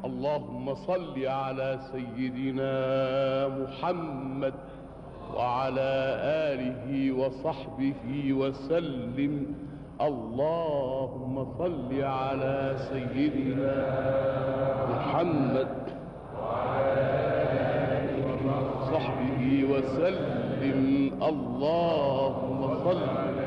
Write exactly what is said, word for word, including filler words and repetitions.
اللهم صل على سيدنا محمد وعلى آله وصحبه وسلم. اللهم صل على سيدنا محمد وعلى آله وصحبه وسلم. اللهم صل